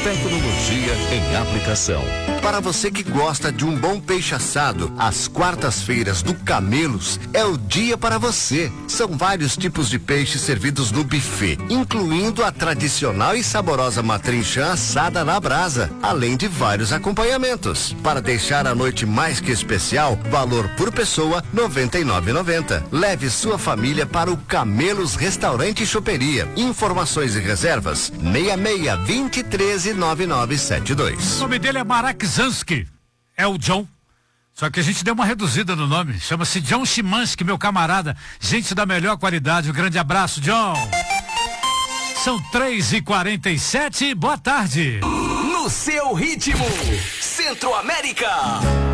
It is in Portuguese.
Tecnologia em aplicação. Para você que gosta de um bom peixe assado, as quartas-feiras do Camelos é o dia para você. São vários tipos de peixe servidos no buffet, incluindo a tradicional e saborosa matrinchã assada na brasa, além de vários acompanhamentos. Para deixar a noite mais que especial, valor por pessoa R$ 99,90. Leve sua família para o Camelos Restaurante e Choperia. Informações e reservas 66-2013-9972. O nome dele é Marakzanski, é o John. Só que a gente deu uma reduzida no nome, chama-se John Chimansky, meu camarada, gente da melhor qualidade. Um grande abraço, John. São 3h47, boa tarde. No seu ritmo, Centro América.